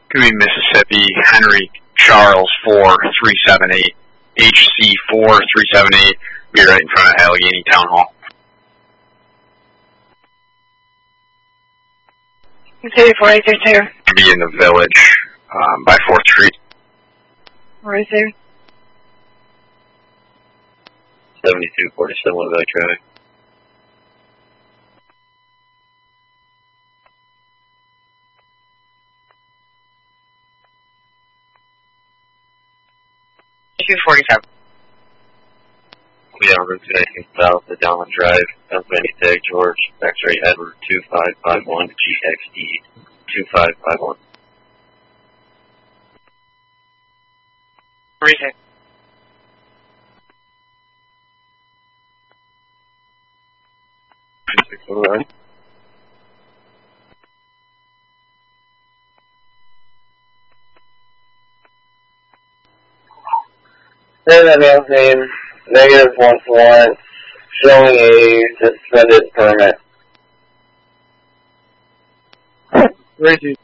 Could be Mississippi, Henry Charles 4378, HC 4378. Be right in front of Allegheny Town Hall. City 4832. Be in the village by 4th Street. Right there. 7247 Valley traffic. We are on Route 219 South at Downland Drive, Pennsylvania Tag George, X-ray Edward 2551 GXE 2551. Reason. That man's name, -1 Florence, showing a suspended permit. Reason.